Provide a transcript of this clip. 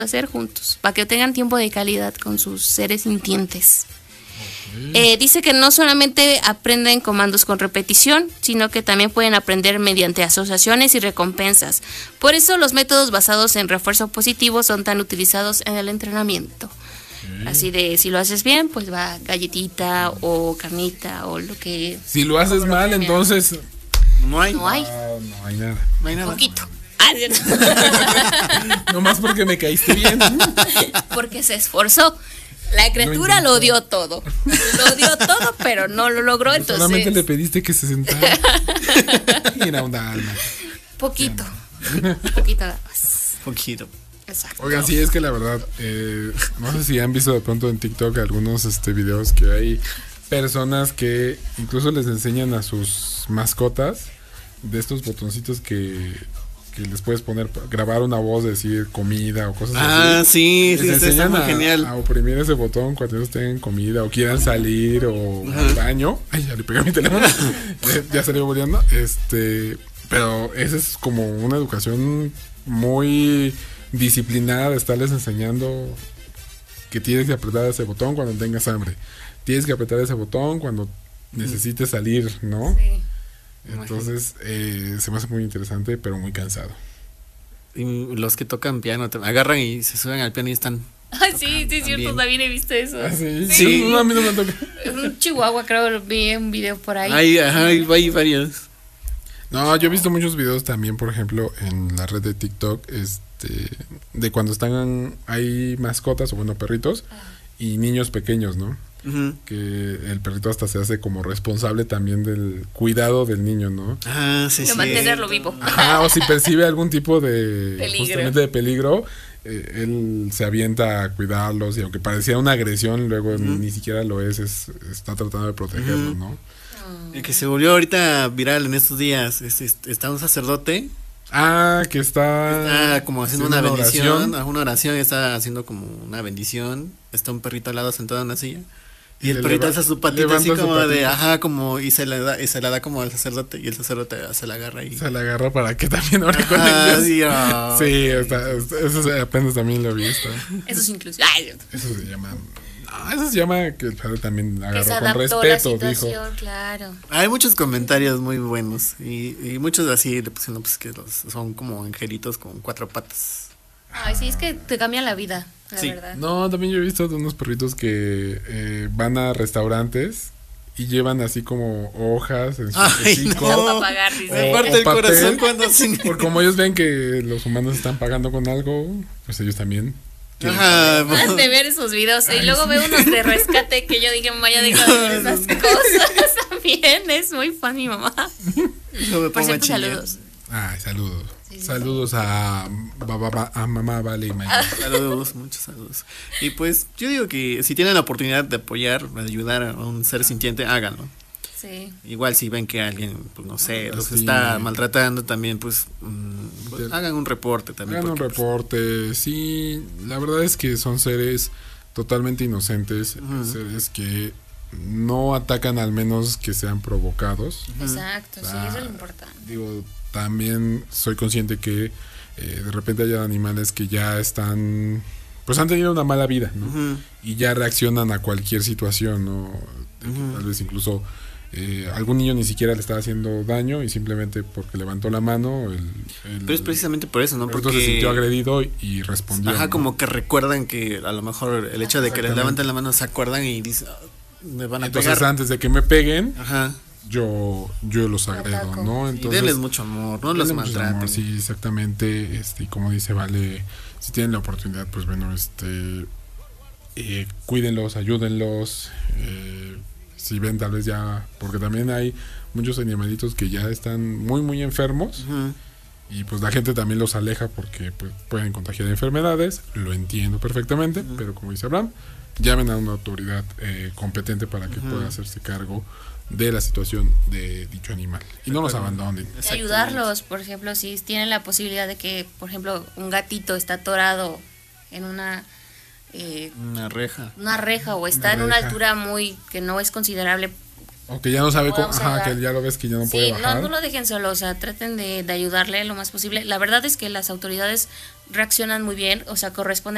hacer juntos, para que tengan tiempo de calidad con sus seres sintientes. Dice que no solamente aprenden comandos con repetición, sino que también pueden aprender mediante asociaciones y recompensas. Por eso los métodos basados en refuerzo positivo son tan utilizados en el entrenamiento. Así de, si lo haces bien, pues va galletita o carnita o lo que... Si lo haces mal, entonces... No hay. No hay nada. No hay nada. Poquito. Nomás porque me caíste bien. Porque se esforzó. La criatura lo dio todo. Lo dio todo, pero no lo logró, entonces... Solamente le pediste que se sentara. Y era una alma. Poquito. Poquito nada más. Poquito. Exacto. Oigan, sí, es que la verdad, no sé si han visto de pronto en TikTok algunos videos que hay personas que incluso les enseñan a sus mascotas de estos botoncitos que les puedes poner, grabar una voz, decir comida o cosas así. Sí, Les está enseñan muy genial. a oprimir ese botón cuando ellos tengan comida o quieran salir o al baño. Ay, ya le pegué a mi teléfono. Ya salió volviendo. Pero esa es como una educación muy disciplinada de estarles enseñando que tienes que apretar ese botón cuando tengas hambre. Tienes que apretar ese botón cuando necesites salir, ¿no? Sí. Entonces, se me hace muy interesante, pero muy cansado. Y los que tocan piano agarran y se suben al piano y están... Ay, sí, es cierto, también he visto eso. ¿Ah, sí? Sí. No, a mí no me toca. Un chihuahua, creo, vi un video por ahí. Hay varios. No, yo he visto muchos videos también, por ejemplo, en la red de TikTok, de cuando hay mascotas o bueno, perritos y niños pequeños, ¿no? Uh-huh. Que el perrito hasta se hace como responsable también del cuidado del niño, ¿no? Sí, De sí. mantenerlo vivo. Ajá, o si percibe algún tipo de Peligro. justamente de peligro, él se avienta a cuidarlos y aunque pareciera una agresión, luego ni siquiera lo está tratando de protegerlo, ¿no? El que se volvió ahorita viral en estos días, está un sacerdote. Que está como haciendo una bendición, una oración, está haciendo como una bendición. Está un perrito al lado sentado en una silla. Y el perrito alza su patita así como de, como, y se la da como al sacerdote, y el sacerdote se la agarra y... Se la agarra para que también ore con ellos. Sí, eso apenas también lo he visto. Eso es inclusión. Eso se llama que el padre también agarró con respeto, dijo. Claro. Hay muchos comentarios muy buenos, y muchos así le pusieron pues que son como angelitos con 4 patas. Ay, sí, es que te cambia la vida, la verdad. No, también yo he visto de unos perritos que van a restaurantes y llevan así como hojas en su hocico. Para pagar, dice. Me parte el corazón cuando Porque como ellos ven que los humanos están pagando con algo, pues ellos también. Han de ver esos videos. Y luego veo unos de rescate que yo dije, vaya, deja de ver esas cosas. También es muy fan mi mamá. Por cierto, saludos. Saludos. Sí. Saludos a mamá Vale y Maya. Saludos, muchos saludos. Y pues yo digo que si tienen la oportunidad de apoyar, de ayudar a un ser sintiente, háganlo. Sí. Igual si ven que alguien, pues no sé, los está maltratando también, pues hagan un reporte también. Hagan un reporte, sí. La verdad es que son seres totalmente inocentes, seres que no atacan al menos que sean provocados. Exacto, sí, eso es lo importante. Digo, también soy consciente que de repente hay animales que ya están, pues han tenido una mala vida, ¿no? Y ya reaccionan a cualquier situación, ¿no? Tal vez incluso algún niño ni siquiera le estaba haciendo daño y simplemente porque levantó la mano pero es precisamente por eso, ¿no? Porque se sintió agredido y respondió. ¿no? Como que recuerdan que a lo mejor el hecho de que les levanten la mano se acuerdan y dicen, me van a entonces pegar. antes de que me peguen, Ajá. yo los agredo, ¿no? Entonces, denles mucho amor, no los maltraten. Sí, exactamente. Y como dice Vale, si tienen la oportunidad, pues bueno, cuídenlos, ayúdenlos. Si ven tal vez ya, porque también hay muchos animalitos que ya están muy muy enfermos y pues la gente también los aleja porque pues, pueden contagiar enfermedades, lo entiendo perfectamente, pero como dice Abraham, llamen a una autoridad competente para que pueda hacerse cargo de la situación de dicho animal y no los abandonen. Y ayudarlos, por ejemplo, si tienen la posibilidad de que, por ejemplo, un gatito está atorado en una reja o está en una altura muy que no es considerable, o que ya no sabe cómo, que ya lo ves que ya no puede bajar. No lo dejen solo, o sea, traten de ayudarle lo más posible. La verdad es que las autoridades reaccionan muy bien, o sea, corresponden